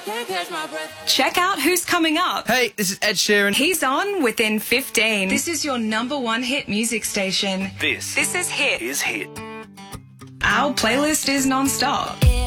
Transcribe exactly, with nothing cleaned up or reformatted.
Check out who's coming up. Hey, this is Ed Sheeran. He's on within fifteen. This is your number one hit music station. This, This is Hit. is Hit. Our playlist is non-stop.